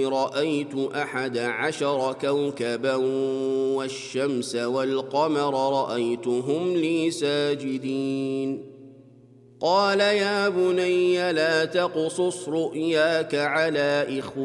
رأيت 11 كوكبا والشمس والقمر رأيتهم لي ساجدين. قال يا بني لا تقصص رؤياك على إخوتك